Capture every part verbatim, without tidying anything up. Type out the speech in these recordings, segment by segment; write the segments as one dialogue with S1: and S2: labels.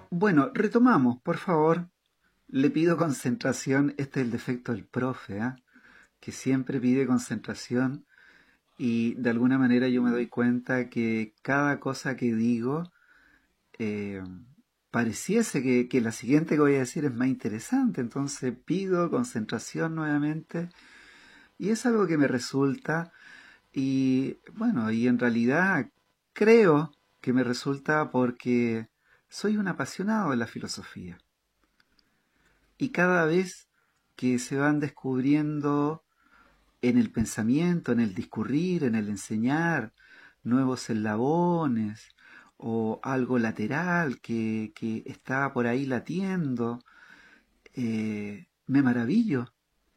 S1: Bueno, retomamos, por favor. Le pido concentración. Este es el defecto del profe, ¿ah? Que siempre pide concentración y de alguna manera yo me doy cuenta que cada cosa que digo eh, pareciese que, que la siguiente que voy a decir es más interesante. Entonces pido concentración nuevamente y es algo que me resulta y bueno, y en realidad creo que me resulta porque soy un apasionado de la filosofía. Y cada vez que se van descubriendo en el pensamiento, en el discurrir, en el enseñar, nuevos eslabones o algo lateral que, que está por ahí latiendo, eh, me maravillo.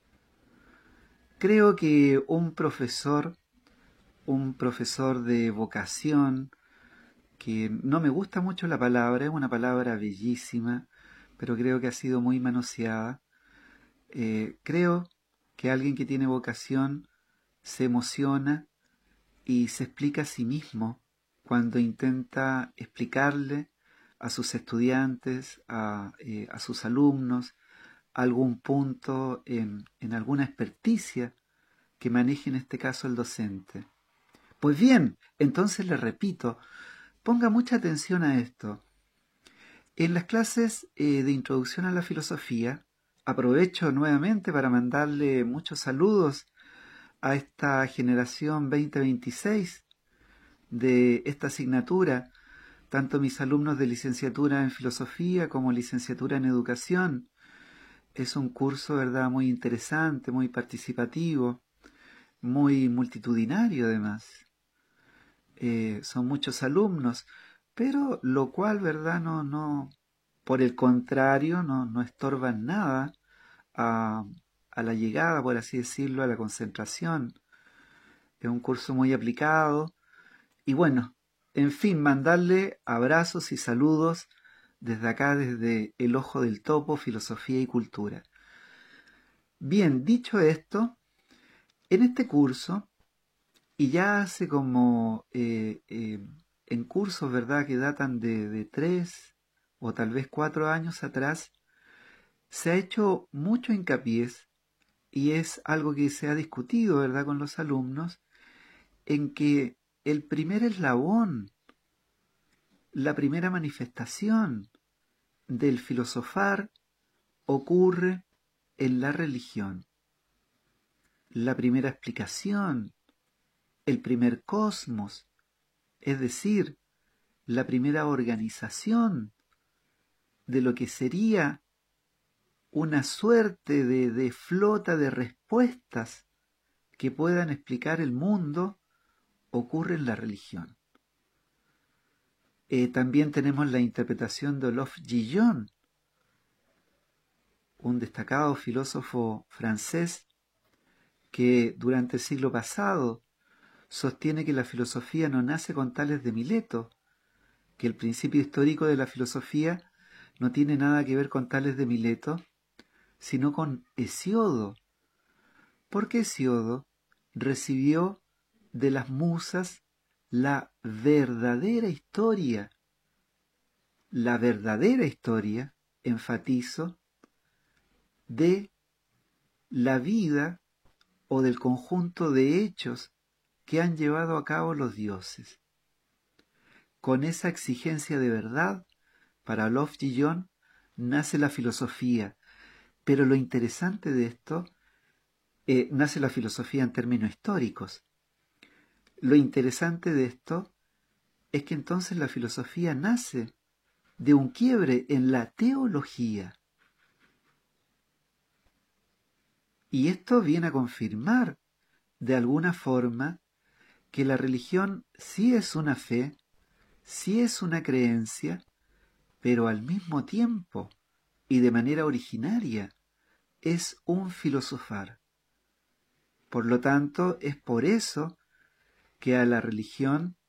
S1: Creo que un profesor, un profesor de vocación, que no me gusta mucho la palabra, es una palabra bellísima, pero creo que ha sido muy manoseada. Eh, creo que alguien que tiene vocación se emociona y se explica a sí mismo cuando intenta explicarle a sus estudiantes, a, eh, a sus alumnos, algún punto en, en alguna experticia que maneje en este caso el docente. Pues bien, entonces le repito, ponga mucha atención a esto. En las clases eh, de introducción a la filosofía, aprovecho nuevamente para mandarle muchos saludos a esta generación veinte veintiséis de esta asignatura, tanto mis alumnos de licenciatura en filosofía como licenciatura en educación. Es un curso, ¿verdad?, muy interesante, muy participativo, muy multitudinario además. Eh, son muchos alumnos, pero lo cual, ¿verdad?, no, no, por el contrario, no, no estorban nada a, a la llegada, por así decirlo, a la concentración. Es un curso muy aplicado y bueno, en fin, mandarle abrazos y saludos desde acá, desde el Ojo del Topo, Filosofía y Cultura. Bien, dicho esto, en este curso, y ya hace como eh, eh, en cursos, ¿verdad?, que datan de, de tres o tal vez cuatro años atrás, se ha hecho mucho hincapié, y es algo que se ha discutido, ¿verdad?, con los alumnos, en que el primer eslabón, la primera manifestación del filosofar ocurre en la religión. La primera explicación, el primer cosmos, es decir, la primera organización de lo que sería una suerte de, de flota de respuestas que puedan explicar el mundo, ocurre en la religión. Eh, también tenemos la interpretación de Olof Guillon, un destacado filósofo francés que durante el siglo pasado sostiene que la filosofía no nace con Tales de Mileto, que el principio histórico de la filosofía no tiene nada que ver con Tales de Mileto, sino con Hesiodo, porque Hesiodo recibió de las musas la verdadera historia, la verdadera historia, enfatizo, de la vida o del conjunto de hechos que han llevado a cabo los dioses. Con esa exigencia de verdad, para Olof Guillon, nace la filosofía. Pero lo interesante de esto, eh, nace la filosofía en términos históricos. Lo interesante de esto es que entonces la filosofía nace de un quiebre en la teología. Y esto viene a confirmar, de alguna forma, que la religión sí es una fe, sí es una creencia, pero al mismo tiempo, y de manera originaria, es un filosofar. Por lo tanto, es por eso que a la religión